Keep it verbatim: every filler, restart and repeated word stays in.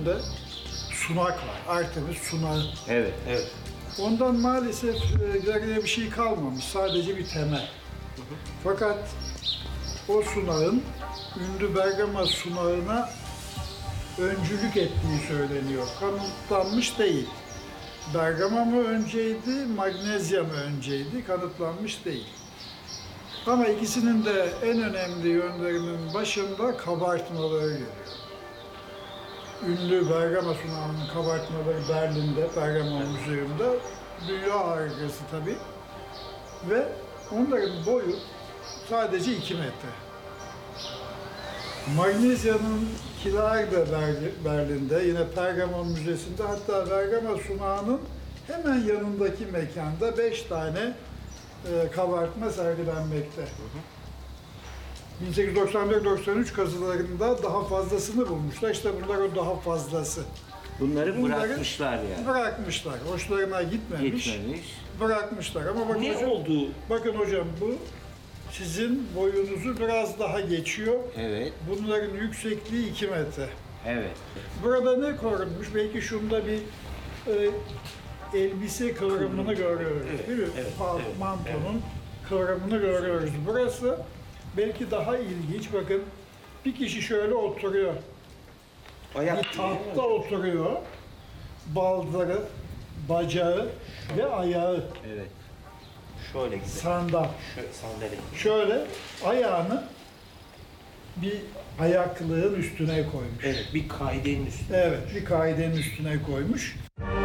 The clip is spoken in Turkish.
üzerinde sunak var. Artemis sunağı. Evet, evet. Ondan maalesef e, geriye bir şey kalmamış. Sadece bir temel. Fakat o sunağın ünlü Bergama sunağına öncülük ettiği söyleniyor. Kanıtlanmış değil. Bergama mı önceydi, Magnezya mı önceydi? Kanıtlanmış değil. Ama ikisinin de en önemli yönlerinin başında kabartmaları geliyor. Ünlü Bergama sunağının kabartmaları Berlin'de, Bergama Müzesi'nde. Dünya harikası tabii. Ve onların boyu sadece iki metre. Magnezya'nınkiler de Berlin'de, yine Pergamon Müzesi'nde, hatta Bergama sunağının hemen yanındaki mekanda beş tane e, kabartma sergilenmekte. bin sekiz yüz doksan dört doksan üç kazılarında daha fazlasını bulmuşlar. İşte bunlar o daha fazlası. Bunları, Bunları bırakmışlar yani. Bırakmışlar. Hoşlarına gitmemiş. Gitmemiş. Bırakmışlar. Ama bakın Ne hocam, oldu? bakın hocam bu sizin boyunuzu biraz daha geçiyor. Evet, Bunların yüksekliği iki metre. evet. Burada ne korunmuş? Belki şunda bir e, elbise kıvrımını görüyoruz, Evet, değil mi? evet, Pal- evet, Mantonun kıvrımını görüyoruz. Burası belki daha ilginç. Bakın bir kişi şöyle oturuyor. Ayak Bir tahtta oturuyor. Baldırı, bacağı ve ayağı Evet. şöyle gidelim. sandal. Şöyle sandalye. Şöyle ayağını bir ayaklığın üstüne koymuş. Evet, bir kaidenin üstünde. Evet, bir kaidenin üstüne koymuş.